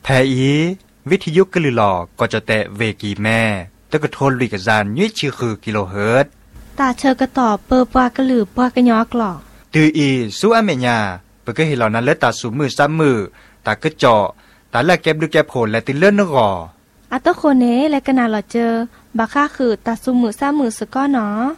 แทอีวิทยุกะลือหลอก็จะแตะเวกีแม่ตะกะโทนลุยกะจานยุ้ยชื่อคือกิโลเฮิรตซ์ตาเชอกระต่อเปอปากะลือปากะยอกหลอตืออีสู้อเมญาเปกะเฮเหล่านั้นและตาสูมือซ้ำมือตากะเจาะตาละแก็บดูแก็บโผลและติเลิ่นนกออะตะโคเนและกะนาหลอเจอบาค่าคือตาซุมือซ้ำมือสะก้อเนาะ